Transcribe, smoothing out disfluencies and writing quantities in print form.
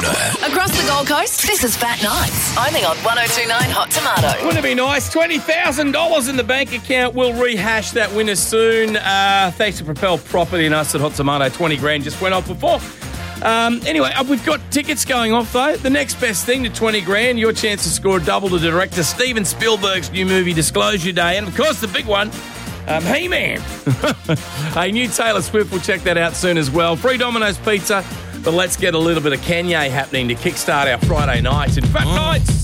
Tomato. Across the Gold Coast, this is Fat Nights, only on 102.9 Hot Tomato. Wouldn't it be nice? $20,000 in the bank account. We'll rehash that winner soon. Thanks to Propel Property and us at Hot Tomato. 20 grand just went off before. Anyway, we've got tickets going off, though. The next best thing to 20 grand, your chance to score double to director Steven Spielberg's new movie, Disclosure Day. And, of course, the big one, He-Man. Hey, new Taylor Swift, we'll check that out soon as well. Free Domino's Pizza. But let's get a little bit of Kanye happening to kickstart our Friday nights. In Fat Nights.